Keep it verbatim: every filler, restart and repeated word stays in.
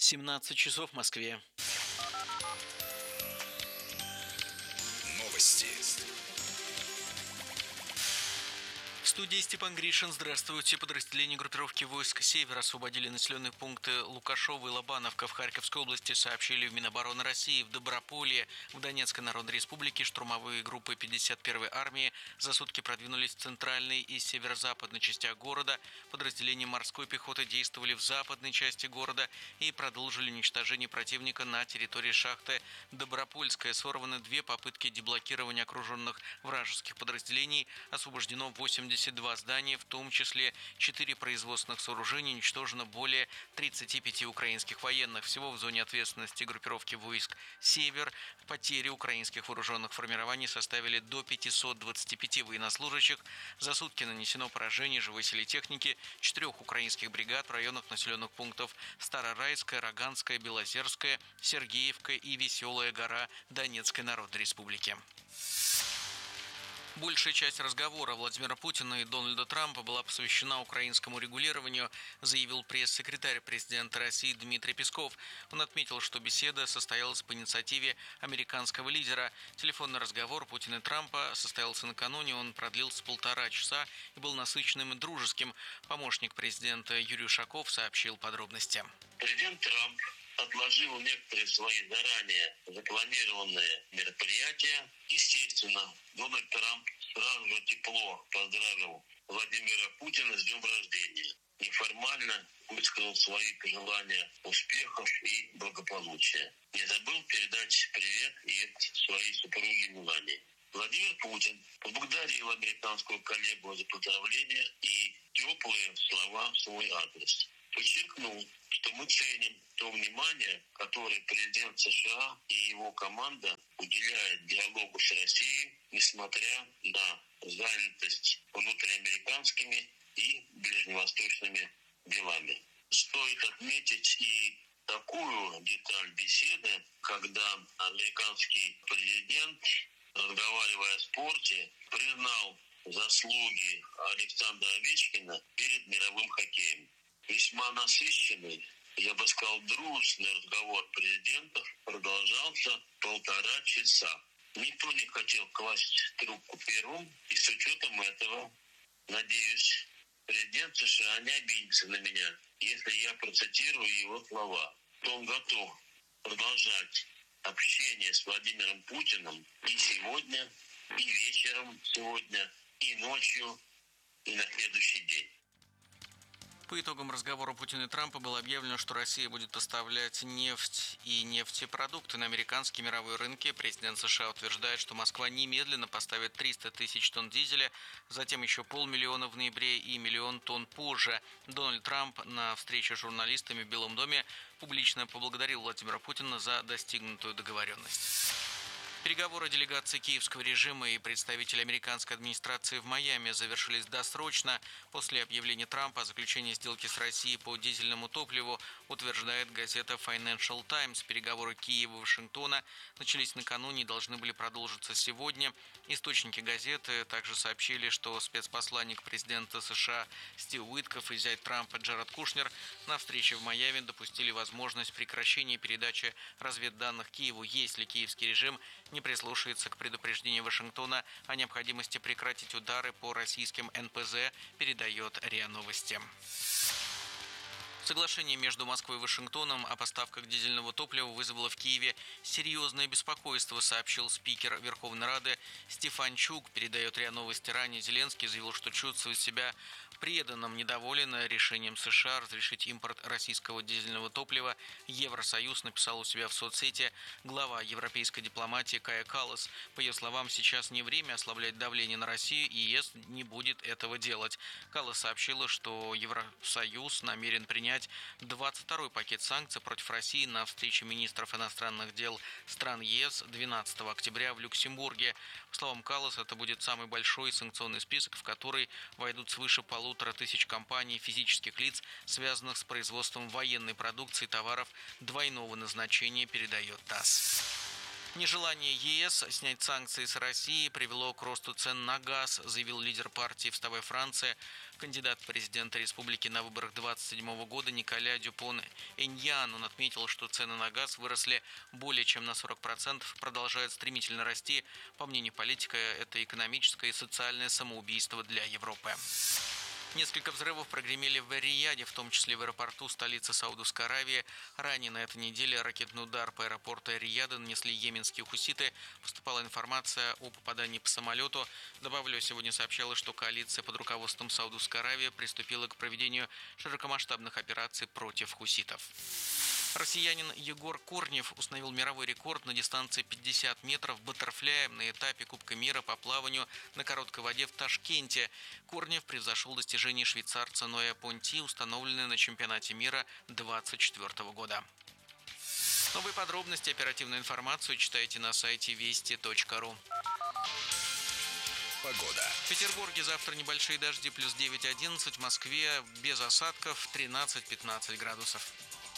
семнадцать часов в Москве. Новости. В студии Степан Гришин. Здравствуйте. Подразделения группировки войск «Север» освободили населенные пункты Лукашово и Лобановка в Харьковской области, сообщили в Минобороны России. В Доброполье, в Донецкой Народной Республике штурмовые группы пятьдесят первой армии за сутки продвинулись в центральной и северо-западной частях города. Подразделения морской пехоты действовали в западной части города и продолжили уничтожение противника на территории шахты Добропольская. Сорваны две попытки деблокирования окруженных вражеских подразделений. Освобождено восемьдесят два здания, в том числе четыре производственных сооружения, уничтожено более тридцати пяти украинских военных. Всего в зоне ответственности группировки войск «Север» потери украинских вооруженных формирований составили до пятисот двадцати пяти военнослужащих. За сутки нанесено поражение живой силе техники четырех украинских бригад в районах населенных пунктов Старорайская, Роганская, Белозерская, Сергеевка и Веселая гора Донецкой Народной Республики. Большая часть разговора Владимира Путина и Дональда Трампа была посвящена украинскому регулированию, заявил пресс-секретарь президента России Дмитрий Песков. Он отметил, что беседа состоялась по инициативе американского лидера. Телефонный разговор Путина и Трампа состоялся накануне, он продлился полтора часа и был насыщенным и дружеским. Помощник президента Юрий Ушаков сообщил подробности. Президент Трамп отложил некоторые свои заранее запланированные мероприятия. Естественно, Дональд Трамп сразу же тепло поздравил Владимира Путина с днем рождения. Неформально высказал свои пожелания успехов и благополучия. Не забыл передать привет и своей супруге Милане. Владимир Путин поблагодарил американского коллегу за поздравления и теплые слова в свой адрес. Подчеркнул, что мы ценим то внимание, которое президент США и его команда уделяют диалогу с Россией, несмотря на занятость внутриамериканскими и ближневосточными делами. Стоит отметить и такую деталь беседы, когда американский президент, разговаривая о спорте, признал заслуги Александра Овечкина перед мировым хоккеем. Весьма насыщенный, я бы сказал, дружный разговор президентов продолжался полтора часа. Никто не хотел класть трубку первым, и с учетом этого, надеюсь, президент США не обидится на меня, если я процитирую его слова. Он готов продолжать общение с Владимиром Путиным и сегодня, и вечером сегодня, и ночью, и на следующий день. По итогам разговора Путина и Трампа было объявлено, что Россия будет поставлять нефть и нефтепродукты на американские мировые рынки. Президент США утверждает, что Москва немедленно поставит триста тысяч тонн дизеля, затем еще полмиллиона в ноябре и миллион тонн позже. Дональд Трамп на встрече с журналистами в Белом доме публично поблагодарил Владимира Путина за достигнутую договоренность. Переговоры делегации киевского режима и представителей американской администрации в Майами завершились досрочно. После объявления Трампа о заключении сделки с Россией по дизельному топливу, утверждает газета Financial Times. Переговоры Киева и Вашингтона начались накануне и должны были продолжиться сегодня. Источники газеты также сообщили, что спецпосланник президента США Стив Уиткоф и зять Трампа Джаред Кушнер на встрече в Майами допустили возможность прекращения передачи разведданных Киеву, если киевский режим не прислушается к предупреждению Вашингтона о необходимости прекратить удары по российским эн пэ зэ, передает РИА Новости. Соглашение между Москвой и Вашингтоном о поставках дизельного топлива вызвало в Киеве серьезное беспокойство, сообщил спикер Верховной Рады Стефанчук. Передает РИА Новости. Ранее Зеленский заявил, что чувствует себя преданным, недоволен решением США разрешить импорт российского дизельного топлива. Евросоюз написал у себя в соцсети глава европейской дипломатии Кая Каллас. По ее словам, сейчас не время ослаблять давление на Россию, и ЕС не будет этого делать. Каллас сообщила, что Евросоюз намерен принять двадцать второй пакет санкций против России на встрече министров иностранных дел стран ЕС двенадцатого октября в Люксембурге. По словам Каллас, это будет самый большой санкционный список, в который войдут свыше полутора тысяч компаний, физических лиц, связанных с производством военной продукции и товаров двойного назначения, передает ТАСС. Нежелание ЕС снять санкции с России привело к росту цен на газ, заявил лидер партии «Вставай, Франция», кандидат в президенты республики на выборах две тысячи двадцать седьмого года Николя Дюпон-Эньян. Он отметил, что цены на газ выросли более чем на сорок процентов, продолжают стремительно расти. По мнению политика, это экономическое и социальное самоубийство для Европы. Несколько взрывов прогремели в Эр-Рияде, в том числе в аэропорту столицы Саудовской Аравии. Ранее на этой неделе ракетный удар по аэропорту Эр-Рияда нанесли йеменские хуситы. Поступала информация о попадании по самолету. Добавлю, сегодня сообщалось, что коалиция под руководством Саудовской Аравии приступила к проведению широкомасштабных операций против хуситов. Россиянин Егор Корнев установил мировой рекорд на дистанции пятьдесят метров баттерфляем на этапе Кубка мира по плаванию на короткой воде в Ташкенте. Корнев превзошел достижение швейцарца Ноя Понти, установленное на чемпионате мира две тысячи двадцать четвёртого года. Новые подробности, оперативную информацию читайте на сайте вести точка ру. Погода. В Петербурге завтра небольшие дожди, плюс девять-одиннадцать, в Москве без осадков тринадцать-пятнадцать градусов.